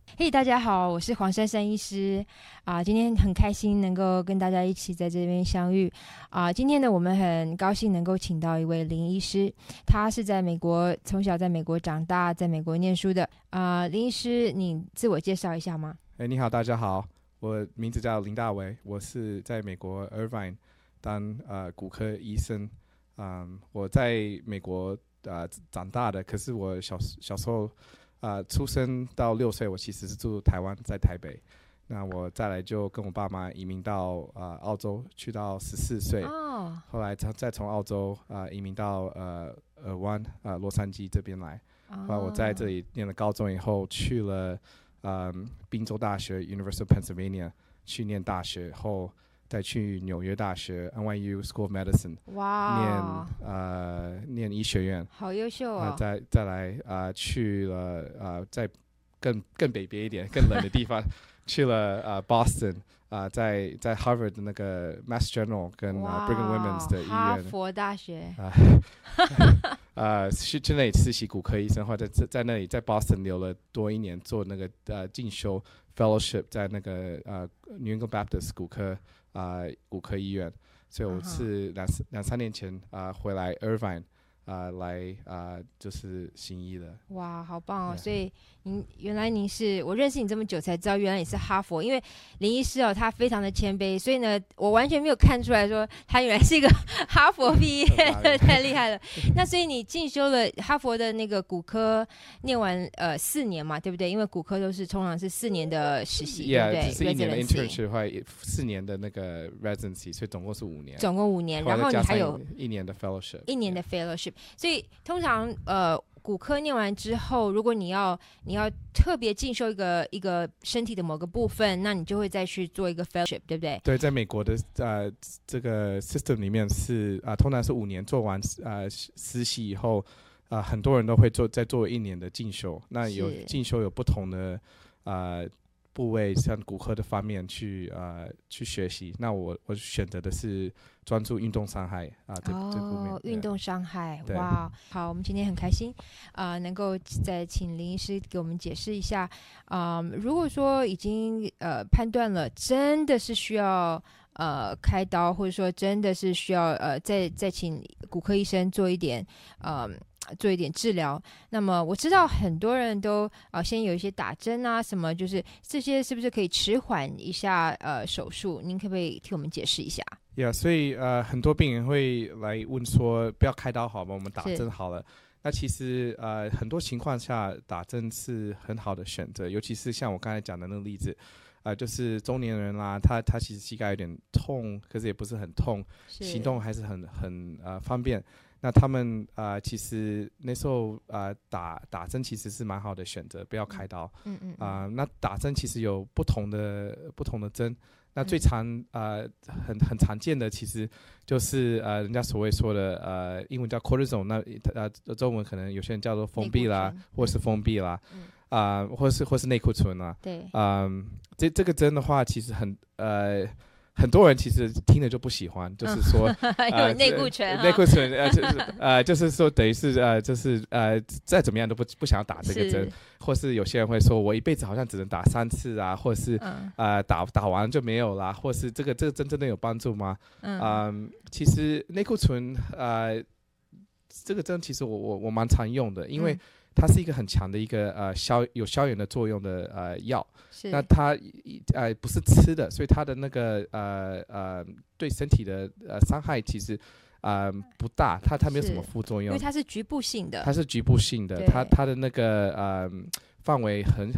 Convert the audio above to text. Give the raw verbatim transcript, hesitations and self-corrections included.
嘿、hey, 大家好，我是黄珊珊医师啊，今天很开心能够跟大家一起在这边相遇啊。今天呢，我们很高兴能够请到一位林医师，他是在美国从小在美国长大，在美国念书的啊。林医师，你自我介绍一下吗？ 哎，你好，大家好，我名字叫林大为，我是在美国 Irvine 当呃骨科医生。嗯，我在美国呃长大的，可是我小小时候。呃，出生到六岁，我其实是住台湾，在台北。那我再来就跟我爸妈移民到呃澳洲，去到十四岁。 哦。 后来再从澳洲呃移民到呃尔湾呃洛杉矶这边来。 哦。 后来我在这里念了高中以后，去了呃宾州大学 University of Pennsylvania 去念大学后。再去纽约大学 N Y U School of Medicine， 哇， 念呃念医学院， 好优秀哦。 呃、再再来呃去了呃在更更北边一点、更冷的地方，去了呃 Boston， 呃在在 Harvard 的那个 Mass General 跟、呃、Brigham Women's 的医院， 哈佛大学， 呃呃去去那里实习骨科医生，或者在在那里在 Boston 留了多一年，做那个呃进修 fellowship， 在那个呃 New England Baptist 骨科。啊、呃，骨科医院，所以我是两两、uh-huh. 三年前啊、呃、回来 Irvine 啊、呃、来啊、呃、就是行医的。 哇，好棒哦！ Yeah. 所以您原来您是我认识你这么久才知道，原来你是哈佛。因为林医师哦，他非常的谦卑，所以呢，我完全没有看出来说他原来是一个哈佛毕业的，太厉害了。那所以你进修了哈佛的那个骨科，念完呃四年嘛，对不对？因为骨科都是通常是四年的实习， yeah, 对不对？ 只是一年的 internship 的话，四年的那个 residency， 所以总共是五年。 总共五年，然后你还有一年的 fellowship， 一年的 fellowship。所以通常呃。骨科念完之后，如果你要你要特别进修一个一个身体的某个部分，那你就会再去做一个 fellowship， 对不对？ 对，在美国的呃这个 system 里面是啊、呃，通常是五年做完呃实习以后，啊、呃、很多人都会做再做一年的进修。那有进修有不同的呃部位，像骨科的方面去呃去学习。那我我选择的是专注运动伤害啊、呃、这、 哦、 这部分。 运动伤害，哇，好，我们今天很开心啊、呃，能够再请林医师给我们解释一下啊、呃。如果说已经呃判断了，真的是需要呃开刀，或者说真的是需要呃再再请骨科医生做一点呃。做一点治疗，那么我知道很多人都呃先有一些打针啊什么，就是这些是不是可以迟缓一下呃手术？您可不可以替我们解释一下？ Yeah， 所以呃很多病人会来问说，不要开刀好吗？我们打针好了。那其实呃很多情况下打针是很好的选择，尤其是像我刚才讲的那个例子。呃，就是中年人啦，他他其实膝盖有点痛，可是也不是很痛，行动还是很很呃方便。那他们呃其实那时候呃打打针其实是蛮好的选择，不要开刀。 嗯嗯啊、呃，那打针其实有不同的不同的针。那最常呃很很常见的其实就是呃人家所谓说的呃英文叫 cortisone， 那呃中文可能有些人叫做封闭啦，或是封闭啦。嗯啊、呃，或是或是内固醇啦， 对， 嗯，这这个针的话，其实很呃，很多人其实听了就不喜欢，就是说， 有内固醇， 内固醇，呃，就是呃，就是说等于是呃，就是呃，再怎么样都不不想要打这个针，或是有些人会说，我一辈子好像只能打三次啊，或是、嗯、呃打打完就没有啦，或是这个这个针真的有帮助吗？嗯，呃、其实内固醇呃，这个针其实我我我蛮常用的，因为。嗯它是一个很强的一个呃消有消炎的作用的呃药，那它呃不是吃的，所以它的那个呃呃对身体的呃伤害其实呃不大，它它没有什么副作用， 因为它是局部性的， 它是局部性的，它它的那个呃范围很